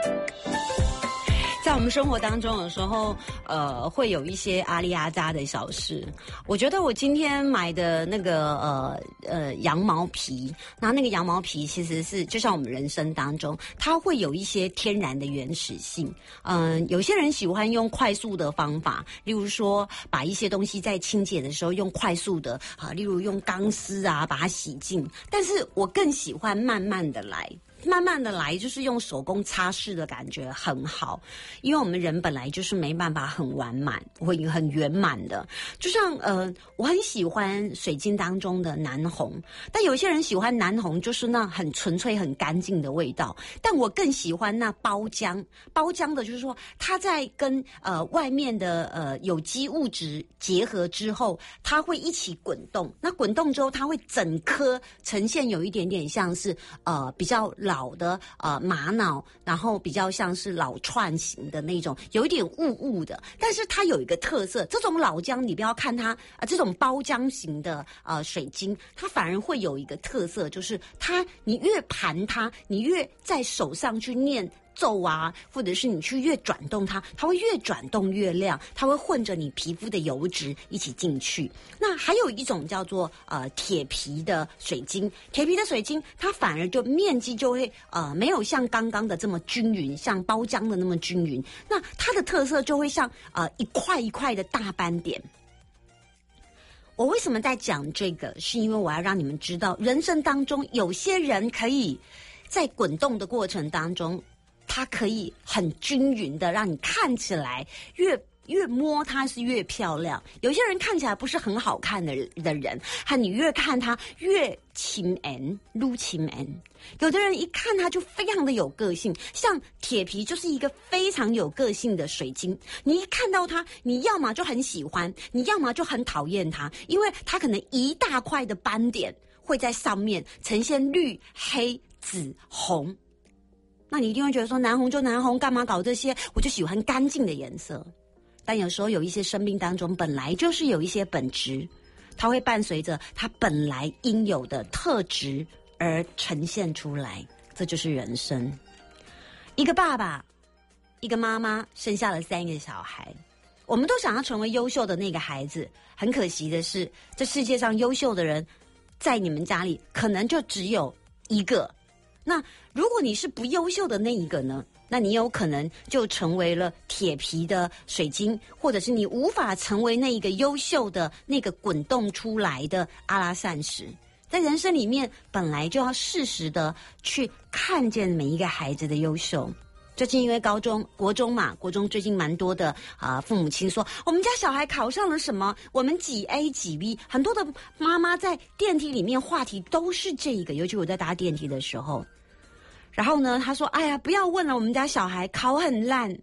在我们生活当中，有时候会有一些阿里阿扎的小事。我觉得我今天买的那个羊毛皮，那个羊毛皮其实是就像我们人生当中，它会有一些天然的原始性。有些人喜欢用快速的方法，例如说把一些东西在清洁的时候用快速的例如用钢丝啊把它洗净。但是我更喜欢慢慢的来。慢慢的来，就是用手工擦拭的感觉很好，因为我们人本来就是没办法很完满，很圆满的。就像我很喜欢水晶当中的南红，但有些人喜欢南红就是那很纯粹、很干净的味道，但我更喜欢那包浆的，就是说它在跟外面的有机物质结合之后，它会一起滚动。那滚动之后，它会整颗呈现有一点点像是比较老的玛瑙，然后比较像是老串型的那种，有一点雾的，但是它有一个特色，这种老浆你不要看它这种包浆型的水晶，它反而会有一个特色，就是你越盘它，你越在手上去念皱啊，或者是你去越转动它，它会越转动越亮，它会混着你皮肤的油脂一起进去。那还有一种叫做铁皮的水晶，铁皮的水晶它反而就面积就会没有像刚刚的这么均匀，像包浆的那么均匀。那它的特色就会像一块一块的大斑点。我为什么在讲这个？是因为我要让你们知道，人生当中有些人可以在滚动的过程当中，它可以很均匀的让你看起来越摸它是越漂亮。有些人看起来不是很好看的人，你越看它越亲恩，撸亲恩。有的人一看它就非常的有个性，像铁皮就是一个非常有个性的水晶。你一看到它，你要么就很喜欢，你要么就很讨厌它，因为它可能一大块的斑点会在上面呈现绿、黑、紫、红。那你一定会觉得说南红就南红，干嘛搞这些？我就喜欢干净的颜色。但有时候有一些生命当中本来就是有一些本质，它会伴随着它本来应有的特质而呈现出来，这就是人生。一个爸爸，一个妈妈生下了3个小孩，我们都想要成为优秀的那个孩子。很可惜的是，这世界上优秀的人在你们家里可能就只有一个。那如果你是不优秀的那一个呢？那你有可能就成为了铁皮的水晶，或者是你无法成为那一个优秀的那个滚动出来的阿拉善石。在人生里面本来就要适时的去看见每一个孩子的优秀。最近因为国中最近蛮多的父母亲说我们家小孩考上了什么，我们几 A 几 B， 很多的妈妈在电梯里面话题都是这一个，尤其我在搭电梯的时候。然后呢，他说哎呀不要问了，我们家小孩考很烂。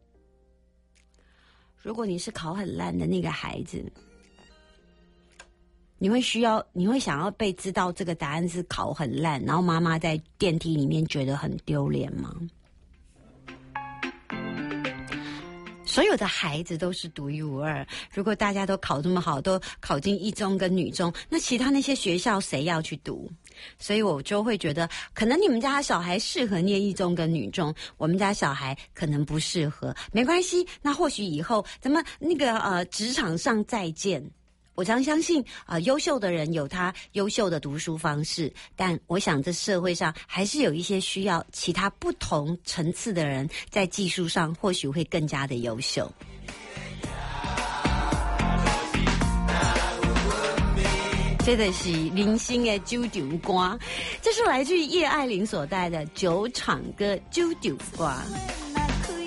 如果你是考很烂的那个孩子，你会想要被知道这个答案是考很烂，然后妈妈在电梯里面觉得很丢脸吗？所有的孩子都是独一无二，如果大家都考这么好，都考进一中跟女中，那其他那些学校谁要去读？所以我就会觉得可能你们家小孩适合念一中跟女中，我们家小孩可能不适合，没关系，那或许以后咱们那个职场上再见。我常相信优秀的人有他优秀的读书方式，但我想这社会上还是有一些需要其他不同层次的人，在技术上或许会更加的优秀。这个是林星的九九歌，这是来自于叶爱玲所带的酒厂歌九九歌。